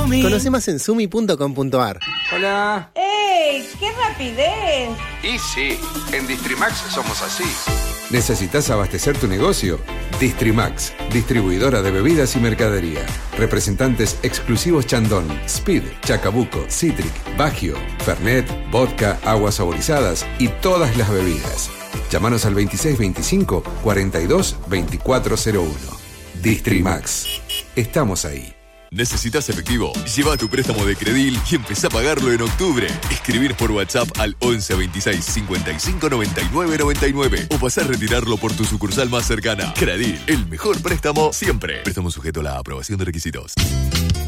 Sumi. Conoce más en sumi.com.ar. Hola. ¡Ey! ¡Qué rapidez! Y sí, en Distrimax somos así. ¿Necesitas abastecer tu negocio? Distrimax, distribuidora de bebidas y mercadería. Representantes exclusivos Chandon, Speed, Chacabuco, Citric, Bagio, Fernet, vodka, aguas saborizadas y todas las bebidas. Llámanos al 2625 42 2401. Distrimax. Estamos ahí. ¿Necesitas efectivo? Lleva tu préstamo de Credil y empezá a pagarlo en octubre. Escribir por WhatsApp al 11 26 55 99 99 o pasar a retirarlo por tu sucursal más cercana. Credil, el mejor préstamo siempre. Préstamo sujeto a la aprobación de requisitos.